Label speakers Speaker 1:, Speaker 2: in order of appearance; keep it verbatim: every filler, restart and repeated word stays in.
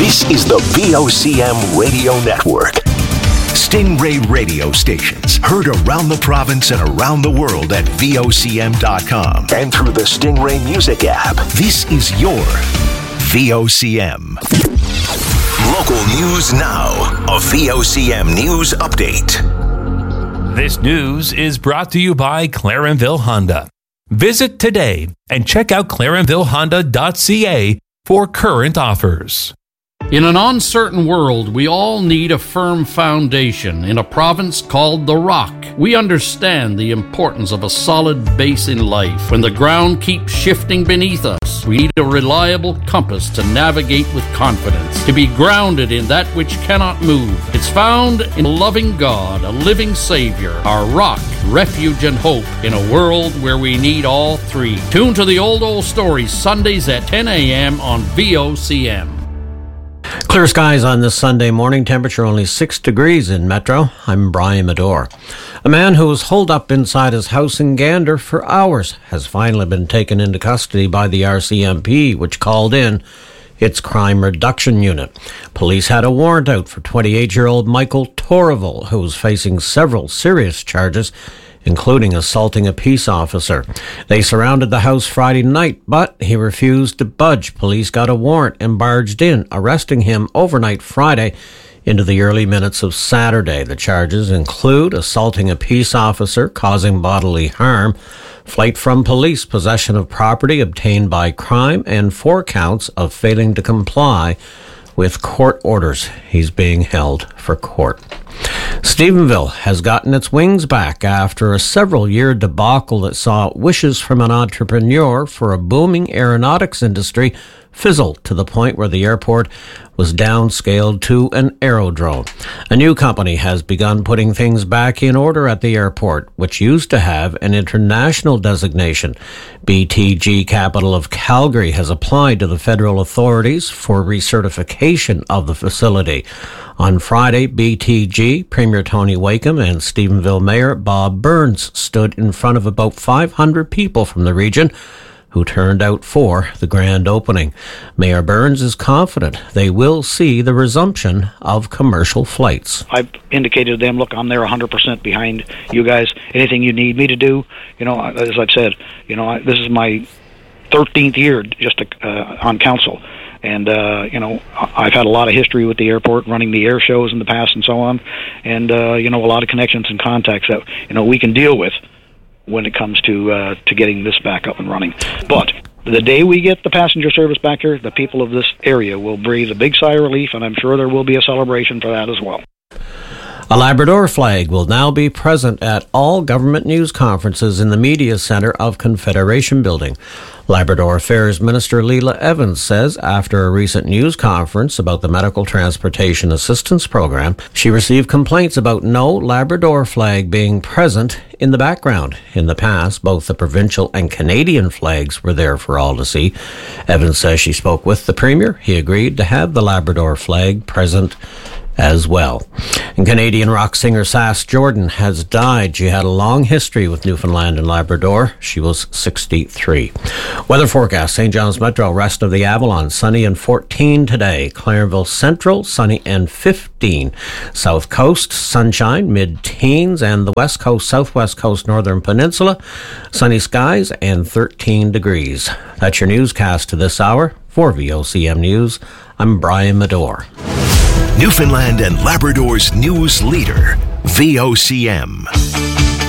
Speaker 1: This is the V O C M Radio Network. Stingray radio stations heard around the province and around the world at V O C M dot com and through the Stingray Music app. This is your V O C M. Local news now. A V O C M News Update.
Speaker 2: This news is brought to you by Clarenville Honda. Visit today and check out clarenville honda dot c a for current offers.
Speaker 3: In an uncertain world, we all need a firm foundation in a province called the Rock. We understand the importance of a solid base in life. When the ground keeps shifting beneath us, we need a reliable compass to navigate with confidence, to be grounded in that which cannot move. It's found in a loving God, a living Savior, our rock, refuge, and hope in a world where we need all three. Tune to the Old Old Stories Sundays at ten a.m. on V O C M.
Speaker 4: Clear skies on this Sunday morning, temperature only six degrees in Metro. I'm Brian Medore. A man who was holed up inside his house in Gander for hours has finally been taken into custody by the R C M P, which called in its crime reduction unit. Police had a warrant out for twenty-eight-year-old Michael Torrival, who was facing several serious charges, including assaulting a peace officer. They surrounded the house Friday night, but he refused to budge. Police got a warrant and barged in, arresting him overnight Friday into the early minutes of Saturday. The charges include assaulting a peace officer, causing bodily harm, flight from police, possession of property obtained by crime, and four counts of failing to comply with court orders. He's being held for court. Stephenville has gotten its wings back after a several-year debacle that saw wishes from an entrepreneur for a booming aeronautics industry fizzle to the point where the airport was downscaled to an aerodrome. A new company has begun putting things back in order at the airport, which used to have an international designation. B T G Capital of Calgary has applied to the federal authorities for recertification of the facility. On Friday, B T G, Premier Tony Wakeham, and Stephenville Mayor Bob Burns stood in front of about five hundred people from the region who turned out for the grand opening. Mayor Burns is confident they will see the resumption of commercial flights.
Speaker 5: I've indicated to them, look, I'm there one hundred percent behind you guys. Anything you need me to do, you know, as I've said, you know, I, this is my thirteenth year just to, uh, on council. And, uh, you know, I've had a lot of history with the airport, running the air shows in the past and so on. And, uh, you know, a lot of connections and contacts that, you know, we can deal with when it comes to uh, to getting this back up and running. But the day we get the passenger service back here, the people of this area will breathe a big sigh of relief, and I'm sure there will be a celebration for that as well.
Speaker 4: A Labrador flag will now be present at all government news conferences in the Media Centre of Confederation Building. Labrador Affairs Minister Leela Evans says after a recent news conference about the Medical Transportation Assistance Program, she received complaints about no Labrador flag being present in the background. In the past, both the provincial and Canadian flags were there for all to see. Evans says she spoke with the Premier. He agreed to have the Labrador flag present as well. And Canadian rock singer Sass Jordan has died. She had a long history with Newfoundland and Labrador. She was sixty-three. Weather forecast, Saint John's Metro, rest of the Avalon, sunny and fourteen today. Clarenville Central, sunny and fifteen. South Coast, sunshine, mid-teens, and the West Coast, Southwest Coast, Northern Peninsula, sunny skies and thirteen degrees. That's your newscast to this hour. For V O C M News, I'm Brian Medore.
Speaker 1: Newfoundland and Labrador's news leader, V O C M.